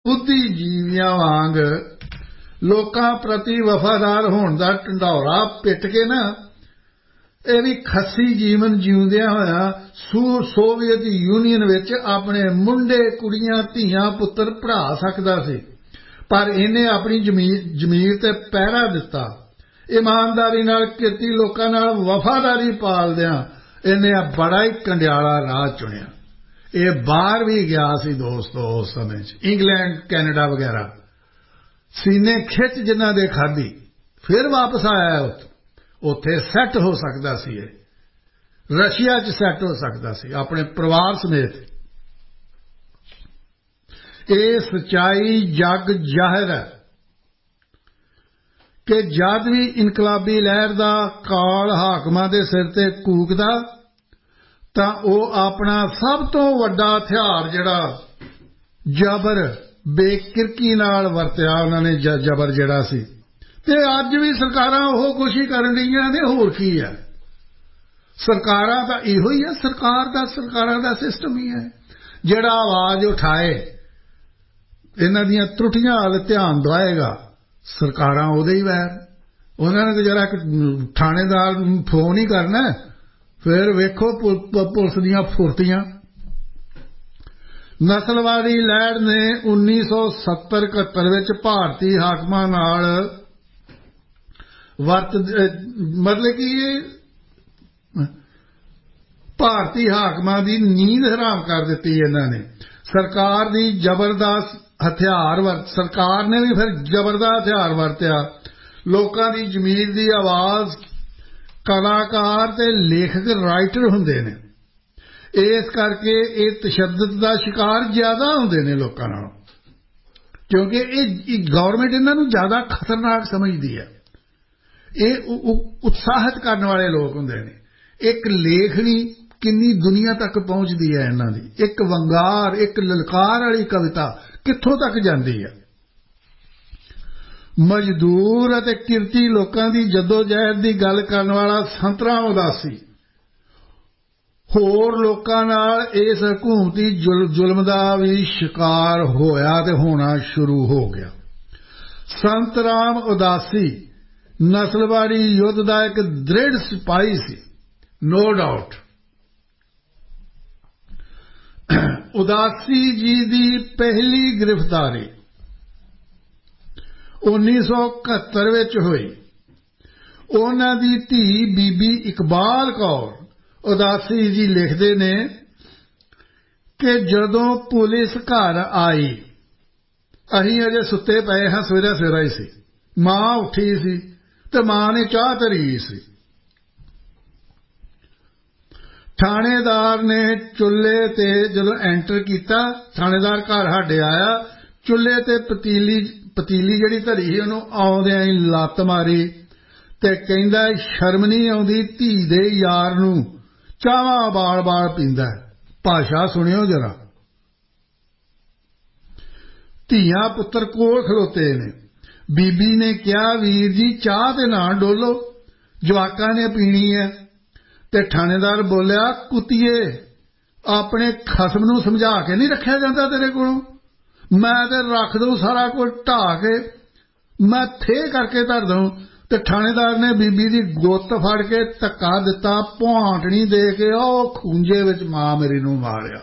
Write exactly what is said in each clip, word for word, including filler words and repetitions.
बुद्धिजीवियां वांग लोकां प्रति वफादार होण दा ढंढौरा पिट के ना ਇਹ ਵੀ ਖੱਸੀ ਜੀਵਨ ਜਿਉਂਦਿਆਂ ਹੋਇਆ ਸੋਵੀਅਤ ਯੂਨੀਅਨ ਵਿੱਚ ਆਪਣੇ ਮੁੰਡੇ ਕੁੜੀਆਂ ਧੀਆਂ ਪੁੱਤਰ ਪੜ੍ਹਾ ਸਕਦਾ ਸੀ, ਪਰ ਇਹਨੇ ਆਪਣੀ ਜ਼ਮੀਰ ਤੇ ਪਹਿਰਾ ਦਿੱਤਾ। ਇਮਾਨਦਾਰੀ ਨਾਲ ਕਿਰਤੀ ਲੋਕਾਂ ਨਾਲ ਵਫਾਦਾਰੀ ਪਾਲਦਿਆਂ ਇਹਨੇ ਬੜਾ ਹੀ ਕੰਡਿਆਲਾ ਰਾਹ ਚੁਣਿਆ। ਇਹ ਬਾਹਰ ਵੀ ਗਿਆ ਸੀ ਦੋਸਤੋ, ਉਸ ਸਮੇਂ 'ਚ ਇੰਗਲੈਂਡ ਕੈਨੇਡਾ ਵਗੈਰਾ ਸੀਨੇ ਖਿੱਚ ਜਿਨ੍ਹਾਂ ਦੇ ਖਾਧੀ, ਫਿਰ ਵਾਪਸ ਆਇਆ। ਉੱਥੇ ਉੱਥੇ ਸੈੱਟ ਹੋ ਸਕਦਾ ਸੀ, ਇਹ ਰਸ਼ੀਆ 'ਚ ਸੈੱਟ ਹੋ ਸਕਦਾ ਸੀ ਆਪਣੇ ਪਰਿਵਾਰ ਸਮੇਤ। ਇਹ ਸੱਚਾਈ ਜਗ ਜ਼ਾਹਿਰ ਹੈ ਕਿ ਜਦ ਵੀ ਇਨਕਲਾਬੀ ਲਹਿਰ ਦਾ ਕਾਲ ਹਾਕਮਾਂ ਦੇ ਸਿਰ ਤੇ ਕੂਕਦਾ ਤਾਂ ਉਹ ਆਪਣਾ ਸਭ ਤੋਂ ਵੱਡਾ ਹਥਿਆਰ ਜਿਹੜਾ ਜ਼ਬਰ ਬੇਕਿਰਕੀ ਨਾਲ ਵਰਤਿਆ ਉਹਨਾਂ ਨੇ। ਜ਼ਬਰ ਜਿਹੜਾ ਸੀ, ਤੇ ਅੱਜ ਵੀ ਸਰਕਾਰਾਂ ਉਹ ਕੁਛ ਹੀ ਕਰਨ ਰਹੀਆਂ ਨੇ। ਹੋਰ ਕੀ ਹੈ, ਸਰਕਾਰਾਂ ਤਾਂ ਇਹੋ ਹੀ ਹੈ। ਸਰਕਾਰ ਦਾ ਸਰਕਾਰਾਂ ਦਾ ਸਿਸਟਮ ਹੀ ਹੈ ਜਿਹੜਾ ਆਵਾਜ਼ ਉਠਾਏ, ਇਹਨਾਂ ਦੀਆਂ ਤਰੁੱਟੀਆਂ ਵੱਲ ਧਿਆਨ ਦਵਾਏਗਾ, ਸਰਕਾਰਾਂ ਉਹਦੇ ਹੀ ਵੈਰ। ਉਹਨਾਂ ਨੇ ਤਾਂ ਜਰਾ ਥਾਣੇਦਾਰ ਨੂੰ ਫੋਨ ਹੀ ਕਰਨਾ, ਫਿਰ ਵੇਖੋ ਪੁਲਿਸ ਦੀਆਂ ਫੁਰਤੀਆਂ। ਨਸਲਵਾਦੀ ਲਹਿਰ ਨੇ ਉੱਨੀ ਸੌ ਸੱਤਰ ਇਕਹੱਤਰ ਵਿੱਚ ਭਾਰਤੀ ਹਾਕਮਾਂ ਨਾਲ ਵਰਤ ਮਤਲਬ ਕਿ ਇਹ ਭਾਰਤੀ ਹਾਕਮਾਂ ਦੀ ਨੀਂਦ ਹਰਾਮ ਕਰ ਦਿੱਤੀ। ਇਹਨਾਂ ਨੇ ਸਰਕਾਰ ਦੀ ਜ਼ਬਰਦਸਤ ਹਥਿਆਰ ਵਰਤ ਸਰਕਾਰ ਨੇ ਵੀ ਫਿਰ ਜ਼ਬਰ ਦਾ ਹਥਿਆਰ ਵਰਤਿਆ। ਲੋਕਾਂ ਦੀ ਜ਼ਮੀਰ ਦੀ ਆਵਾਜ਼ ਕਲਾਕਾਰ ਤੇ ਲੇਖਕ ਰਾਈਟਰ ਹੁੰਦੇ ਨੇ, ਇਸ ਕਰਕੇ ਇਹ ਤਸ਼ੱਦਦ ਦਾ ਸ਼ਿਕਾਰ ਜ਼ਿਆਦਾ ਹੁੰਦੇ ਨੇ ਲੋਕਾਂ ਨਾਲੋਂ, ਕਿਉਂਕਿ ਇਹ ਗਵਰਨਮੈਂਟ ਇਹਨਾਂ ਨੂੰ ਜ਼ਿਆਦਾ ਖਤਰਨਾਕ ਸਮਝਦੀ ਹੈ। ਇਹ ਉਤਸ਼ਾਹਿਤ ਕਰਨ ਵਾਲੇ ਲੋਕ ਹੁੰਦੇ ਨੇ। ਇੱਕ ਲੇਖਣੀ ਕਿੰਨੀ ਦੁਨੀਆ ਤੱਕ ਪਹੁੰਚਦੀ ਹੈ ਇਹਨਾਂ ਦੀ, ਇੱਕ ਵੰਗਾਰ ਇੱਕ ਲਲਕਾਰ ਵਾਲੀ ਕਵਿਤਾ ਕਿੱਥੋਂ ਤੱਕ ਜਾਂਦੀ ਹੈ। ਮਜ਼ਦੂਰ ਅਤੇ ਕਿਰਤੀ ਲੋਕਾਂ ਦੀ ਜੱਦੋਜਹਿਦ ਦੀ ਗੱਲ ਕਰਨ ਵਾਲਾ ਸੰਤਰਾਮ ਉਦਾਸੀ ਹੋਰ ਲੋਕਾਂ ਨਾਲ ਇਸ ਹਕੂਮਤੀ ਜ਼ੁਲਮ ਦਾ ਵੀ ਸ਼ਿਕਾਰ ਹੋਇਆ ਤੇ ਹੋਣਾ ਸ਼ੁਰੂ ਹੋ ਗਿਆ। ਸੰਤਰਾਮ ਉਦਾਸੀ ਨਸਲਵਾਦੀ ਯੁੱਧ ਦਾ ਇੱਕ ਦ੍ਰਿੜ ਸਿਪਾਹੀ ਸੀ, ਨੋ ਡਾਊਟ। ਉਦਾਸੀ ਜੀ ਦੀ ਪਹਿਲੀ ਗ੍ਰਿਫਤਾਰੀ ਉੱਨੀ ਸੌ ਇਕਹੱਤਰ ਵਿੱਚ ਹੋਈ। ਉਹਨਾਂ ਦੀ ਧੀ ਬੀਬੀ ਇਕਬਾਲ ਕੌਰ ਉਦਾਸੀ ਜੀ ਲਿਖਦੇ ਨੇ ਕਿ ਜਦੋਂ ਪੁਲਿਸ ਘਰ ਆਈ, ਅਸੀਂ ਅਜੇ ਸੁੱਤੇ ਪਏ ਹਾਂ, ਸਵੇਰਾ ਸਵੇਰਾ ਹੀ ਸੀ, ਮਾਂ ਉੱਠੀ ਸੀ ਤੇ ਮਾਂ ਨੇ ਚਾਹ ਧਰੀ ਸੀ। ਥਾਣੇਦਾਰ ਨੇ ਚੁੱਲ੍ਹੇ ਤੇ ਜਦੋਂ ਐਂਟਰ ਕੀਤਾ, ਥਾਣੇਦਾਰ ਘਰ ਸਾਡੇ ਆਇਆ, ਚੁੱਲ੍ਹੇ ਤੇ ਪਤੀਲੀ ਪਤੀਲੀ ਜਿਹੜੀ ਧਰੀ ਸੀ ਉਹਨੂੰ ਆਉਂਦਿਆਂ ਹੀ ਲੱਤ ਮਾਰੀ ਤੇ ਕਹਿੰਦਾ ਸ਼ਰਮ ਨਹੀਂ ਆਉਂਦੀ ਧੀ ਦੇ ਯਾਰ ਨੂੰ ਚਾਹਾਂ ਬਾਲ ਬਾਲ ਪੀਂਦਾ। ਭਾਸ਼ਾ ਸੁਣਿਓ ਜਰਾ। ਧੀਆਂ ਪੁੱਤਰ ਕੋਲ ਖਲੋਤੇ ਨੇ। ਬੀਬੀ ਨੇ ਕਿਹਾ ਵੀਰ ਜੀ ਚਾਹ ਤੇ ਨਾ ਡੋਲੋ, ਜਵਾਕਾਂ ਨੇ ਪੀਣੀ ਹੈ। ਤੇ ਥਾਣੇਦਾਰ ਬੋਲਿਆ ਕੁੱਤੀਏ, ਆਪਣੇ ਖਸਮ ਨੂੰ ਸਮਝਾ ਕੇ ਨਹੀਂ ਰੱਖਿਆ ਜਾਂਦਾ ਤੇਰੇ ਕੋਲੋਂ? ਮੈਂ ਤੇ ਰੱਖ ਦਊਂ ਸਾਰਾ ਕੁਝ ਢਾਹ ਕੇ, ਮੈਂ ਥੇ ਕਰਕੇ ਧਰ ਦਊਂ। ਤੇ ਥਾਣੇਦਾਰ ਨੇ ਬੀਬੀ ਦੀ ਗੁੱਤ ਫੜ ਕੇ ਧੱਕਾ ਦਿੱਤਾ, ਭੁਆਂਟਣੀ ਦੇ ਕੇ ਉਹ ਖੂੰਜੇ ਵਿੱਚ ਮਾਂ ਮੇਰੀ ਨੂੰ ਮਾਰਿਆ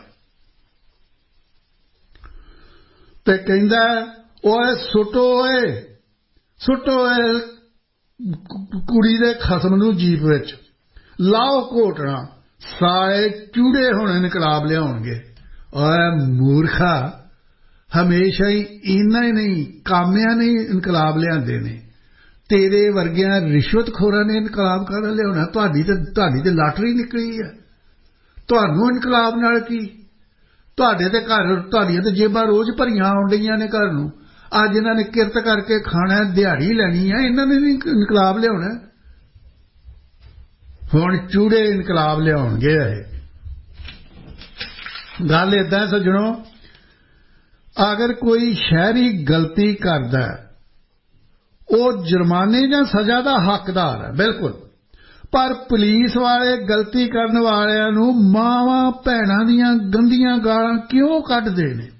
ਤੇ ਕਹਿੰਦਾ ਓਏ ਸੁੱਟੋ, ਓਏ ਸੁੱਟੋ ਓਏ ਕੁੜੀ ਦੇ ਖਸਮ ਨੂੰ ਜੀਪ ਵਿੱਚ, ਲਾਓ ਘੋਟਣਾ, ਸਾਲੇ ਚੂੜੇ ਹੁਣ ਇਨਕਲਾਬ ਲਿਆਉਣਗੇ। ਓਏ ਮੂਰਖਾ, ਹਮੇਸ਼ਾ ਹੀ ਇੰਨਾ ਹੀ ਨਹੀਂ ਕਾਮਿਆਂ ਨੇ ਇਨਕਲਾਬ ਲਿਆਂਦੇ ਨੇ, ਤੇਰੇ ਵਰਗਿਆਂ ਰਿਸ਼ਵਤਖੋਰਾਂ ਨੇ ਇਨਕਲਾਬ ਕਾਹਦਾ ਲਿਆਉਣਾ? ਤੁਹਾਡੀ ਤੇ ਤੁਹਾਡੀ ਤੇ ਲਾਟਰੀ ਨਿਕਲੀ ਹੈ, ਤੁਹਾਨੂੰ ਇਨਕਲਾਬ ਨਾਲ ਕੀ? ਤੁਹਾਡੇ ਤੇ ਘਰ ਤੁਹਾਡੀਆਂ ਤੇ ਜੇਬਾਂ ਰੋਜ਼ ਭਰੀਆਂ ਆਉਣ ਡਈਆਂ ਨੇ ਘਰ ਨੂੰ। ਅੱਜ ਇਹਨਾਂ ਨੇ ਕਿਰਤ ਕਰਕੇ ਖਾਣਾ, ਦਿਹਾੜੀ ਲੈਣੀ ਹੈ, ਇਹਨਾਂ ਨੇ ਵੀ ਇਨਕਲਾਬ ਲਿਆਉਣਾ। ਹੁਣ ਚੂੜੇ ਇਨਕਲਾਬ ਲਿਆਉਣਗੇ। ਇਹ ਗੱਲ ਏਦਾਂ ਸੱਜਣੋ, ਅਗਰ ਕੋਈ ਸ਼ਹਿਰੀ ਗਲਤੀ ਕਰਦਾ ਉਹ ਜੁਰਮਾਨੇ ਜਾਂ ਸਜ਼ਾ ਦਾ ਹੱਕਦਾਰ ਹੈ, ਬਿਲਕੁਲ, ਪਰ ਪੁਲਿਸ ਵਾਲੇ ਗਲਤੀ ਕਰਨ ਵਾਲਿਆਂ ਨੂੰ ਮਾਵਾਂ ਭੈਣਾਂ ਦੀਆਂ ਗੰਦੀਆਂ ਗਾਲਾਂ ਕਿਉਂ ਕੱਢਦੇ ਨੇ?